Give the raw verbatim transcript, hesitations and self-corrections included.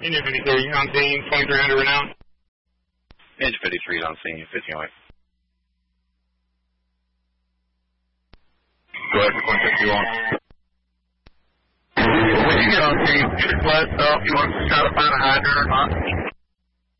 Engine fifty-three on scene, twenty-three hundred renowned. Engine fifty-three on scene, fifteen oh eight. Go ahead for twenty fifty-one. When you get on scene, just let us know if you want to try to find a hydrant or not.